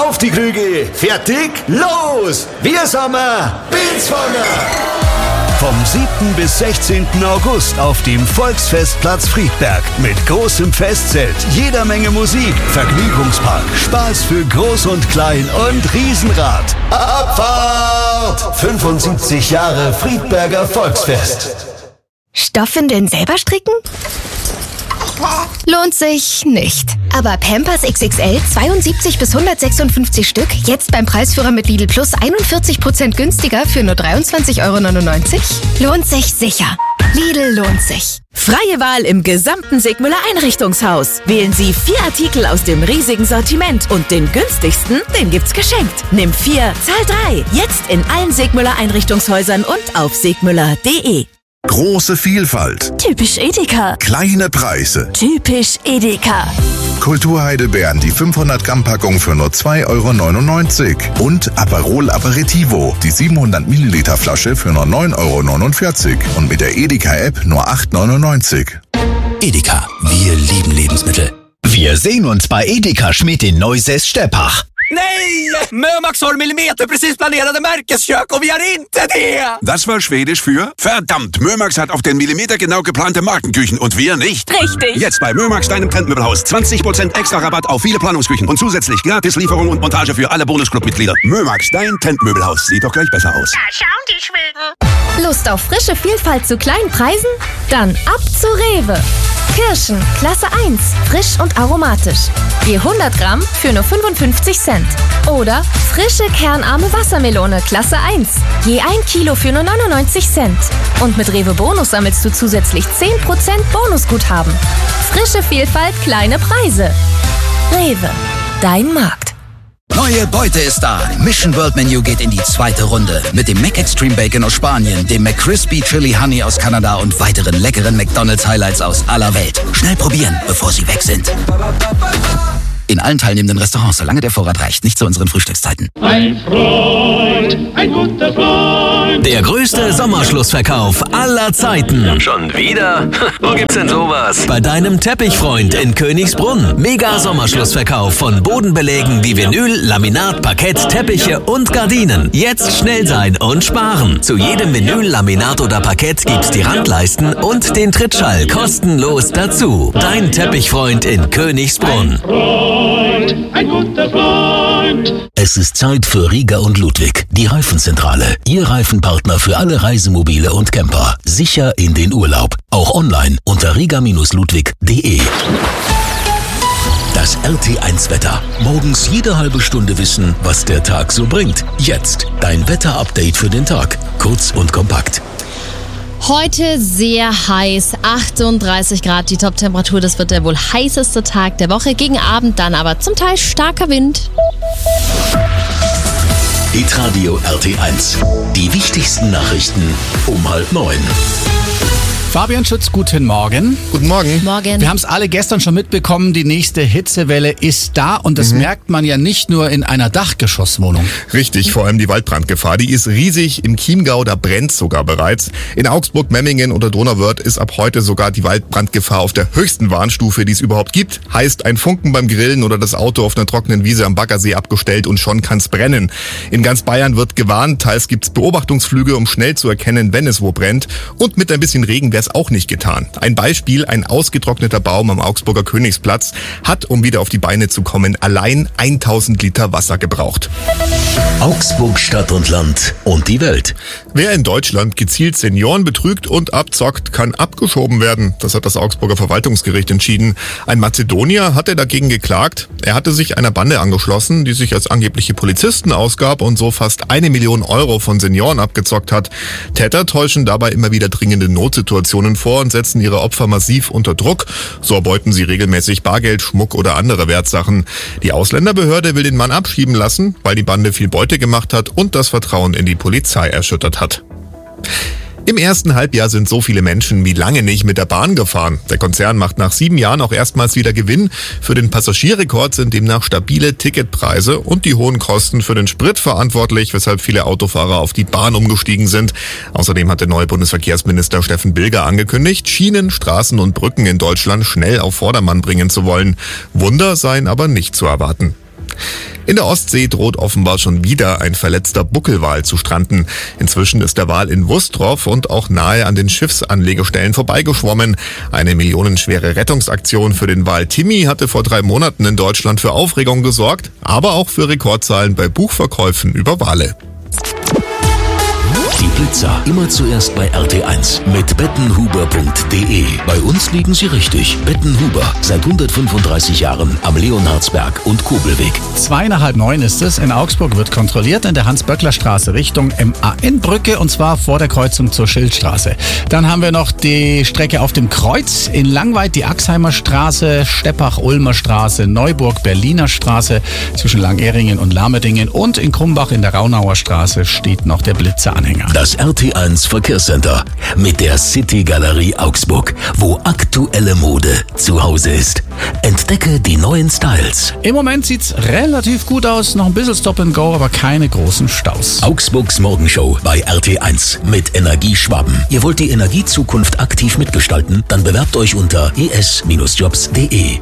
Auf die Krüge, fertig, los! Wir sind Bilswanger! Vom 7. bis 16. August auf dem Volksfestplatz Friedberg mit großem Festzelt, jeder Menge Musik, Vergnügungspark, Spaß für Groß und Klein und Riesenrad. Abfahrt! 75 Jahre Friedberger Volksfest. Stoffwindeln selber stricken? Lohnt sich nicht. Aber Pampers XXL 72 bis 156 Stück, jetzt beim Preisführer mit Lidl Plus 41% günstiger für nur 23,99 €? Lohnt sich sicher. Lidl lohnt sich. Freie Wahl im gesamten Segmüller Einrichtungshaus. Wählen Sie 4 Artikel aus dem riesigen Sortiment und den günstigsten, den gibt's geschenkt. Nimm 4, zahl 3. Jetzt in allen Segmüller Einrichtungshäusern und auf segmüller.de. Große Vielfalt. Typisch Edeka. Kleine Preise. Typisch Edeka. Kulturheidelbeeren, die 500 Gramm Packung für nur 2,99 € und Aperol Aperitivo, die 700 Milliliter Flasche für nur 9,49 € und mit der Edeka-App nur 8,99 €. Edeka, wir lieben Lebensmittel. Wir sehen uns bei Edeka Schmidt in Neusäß-Steppach. Nej! Mömax har millimeterprecis planerade märkeskök och vi har inte det! Das war Schwedisch für verdammt, Mömax hat auf den Millimeter genau geplante Markenküchen und wir nicht. Richtig. Jetzt bei Mömax, deinem Trendmöbelhaus. 20% extra Rabatt auf viele Planungsküchen und zusätzlich gratis Lieferung und Montage für alle Bonusclub-Mitglieder. Mömax, dein Trendmöbelhaus. Sieht doch gleich besser aus. Da schauen die Schweden. Lust auf frische Vielfalt zu kleinen Preisen? Dann ab zu Rewe. Kirschen, Klasse 1, frisch und aromatisch. Je 100 Gramm für nur 55 Cent. Oder frische kernarme Wassermelone, Klasse 1. Je 1 Kilo für nur 99 Cent. Und mit Rewe Bonus sammelst du zusätzlich 10% Bonusguthaben. Frische Vielfalt, kleine Preise. Rewe, dein Markt. Neue Beute ist da. Mission World Menu geht in die 2. Runde. Mit dem Mac Extreme Bacon aus Spanien, dem McCrispy Chili Honey aus Kanada und weiteren leckeren McDonald's Highlights aus aller Welt. Schnell probieren, bevor sie weg sind. In allen teilnehmenden Restaurants, solange der Vorrat reicht. Nicht zu unseren Frühstückszeiten. Ein Freund, ein guter Freund. Der größte Sommerschlussverkauf aller Zeiten. Schon wieder? Wo gibt's denn sowas? Bei deinem Teppichfreund in Königsbrunn. Mega Sommerschlussverkauf von Bodenbelägen wie Vinyl, Laminat, Parkett, Teppiche und Gardinen. Jetzt schnell sein und sparen. Zu jedem Vinyl, Laminat oder Parkett gibt's die Randleisten und den Trittschall kostenlos dazu. Dein Teppichfreund in Königsbrunn. Ein guter Freund. Es ist Zeit für Rieger und Ludwig, die Reifenzentrale. Ihr Reifenpartner für alle Reisemobile und Camper. Sicher in den Urlaub. Auch online unter rieger-ludwig.de. Das RT1-Wetter. Morgens jede halbe Stunde wissen, was der Tag so bringt. Jetzt dein Wetterupdate für den Tag. Kurz und kompakt. Heute sehr heiß, 38 Grad die Top-Temperatur. Das wird der wohl heißeste Tag der Woche. Gegen Abend dann aber zum Teil starker Wind. Hitradio RT1. Die wichtigsten Nachrichten um 8:30. Fabian Schütz, guten Morgen. Guten Morgen. Morgen. Wir haben es alle gestern schon mitbekommen, die nächste Hitzewelle ist da und das merkt man ja nicht nur in einer Dachgeschosswohnung. Richtig, vor allem die Waldbrandgefahr, die ist riesig. Im Chiemgau, da brennt sogar bereits. In Augsburg, Memmingen oder Donauwörth ist ab heute sogar die Waldbrandgefahr auf der höchsten Warnstufe, die es überhaupt gibt. Heißt, ein Funken beim Grillen oder das Auto auf einer trockenen Wiese am Baggersee abgestellt und schon kann's brennen. In ganz Bayern wird gewarnt, teils gibt's Beobachtungsflüge, um schnell zu erkennen, wenn es wo brennt. Und mit ein bisschen Regen wär's auch nicht getan. Ein Beispiel, ein ausgetrockneter Baum am Augsburger Königsplatz hat, um wieder auf die Beine zu kommen, allein 1000 Liter Wasser gebraucht. Augsburg, Stadt und Land und die Welt. Wer in Deutschland gezielt Senioren betrügt und abzockt, kann abgeschoben werden. Das hat das Augsburger Verwaltungsgericht entschieden. Ein Mazedonier hatte dagegen geklagt. Er hatte sich einer Bande angeschlossen, die sich als angebliche Polizisten ausgab und so fast 1 Million Euro von Senioren abgezockt hat. Täter täuschen dabei immer wieder dringende Notsituationen vor und setzen ihre Opfer massiv unter Druck. So erbeuten sie regelmäßig Bargeld, Schmuck oder andere Wertsachen. Die Ausländerbehörde will den Mann abschieben lassen, weil die Bande viel Beute gemacht hat und das Vertrauen in die Polizei erschüttert hat. Im ersten Halbjahr sind so viele Menschen wie lange nicht mit der Bahn gefahren. Der Konzern macht nach 7 Jahren auch erstmals wieder Gewinn. Für den Passagierrekord sind demnach stabile Ticketpreise und die hohen Kosten für den Sprit verantwortlich, weshalb viele Autofahrer auf die Bahn umgestiegen sind. Außerdem hat der neue Bundesverkehrsminister Steffen Bilger angekündigt, Schienen, Straßen und Brücken in Deutschland schnell auf Vordermann bringen zu wollen. Wunder seien aber nicht zu erwarten. In der Ostsee droht offenbar schon wieder ein verletzter Buckelwal zu stranden. Inzwischen ist der Wal in Wustrow und auch nahe an den Schiffsanlegestellen vorbeigeschwommen. Eine millionenschwere Rettungsaktion für den Wal Timmy hatte vor 3 Monaten in Deutschland für Aufregung gesorgt, aber auch für Rekordzahlen bei Buchverkäufen über Wale. Die Blitzer immer zuerst bei RT1 mit bettenhuber.de. Bei uns liegen Sie richtig. Bettenhuber, seit 135 Jahren am Leonhardsberg und Kobelweg. 8:30 ist es. In Augsburg wird kontrolliert in der Hans-Böckler-Straße Richtung MAN-Brücke und zwar vor der Kreuzung zur Schildstraße. Dann haben wir noch die Strecke auf dem Kreuz in Langweid, die Axheimer Straße, Steppach-Ulmer Straße, Neuburg-Berliner Straße zwischen Langehringen und Lamerdingen und in Krumbach in der Raunauer Straße steht noch der Blitzeranhänger. Das RT1 Verkehrscenter mit der City Galerie Augsburg, wo aktuelle Mode zu Hause ist. Entdecke die neuen Styles. Im Moment sieht's relativ gut aus, noch ein bisschen Stop and Go, aber keine großen Staus. Augsburgs Morgenshow bei RT1 mit Energieschwaben. Ihr wollt die Energiezukunft aktiv mitgestalten? Dann bewerbt euch unter es-jobs.de.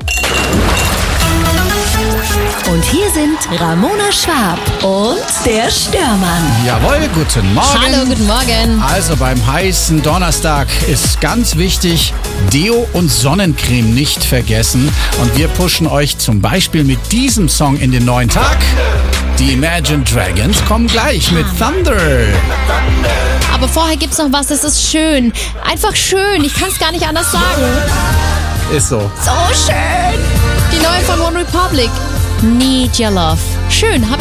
Und hier sind Ramona Schwab und der Störmann. Jawohl, guten Morgen. Hallo, guten Morgen. Also beim heißen Donnerstag ist ganz wichtig, Deo und Sonnencreme nicht vergessen. Und wir pushen euch zum Beispiel mit diesem Song in den neuen Tag. Die Imagine Dragons kommen gleich mit Thunder. Aber vorher gibt's noch was, das ist schön. Einfach schön, ich kann es gar nicht anders sagen. Ist so. So schön. Die neue von One Republic. Need Your Love. Schön, habe ich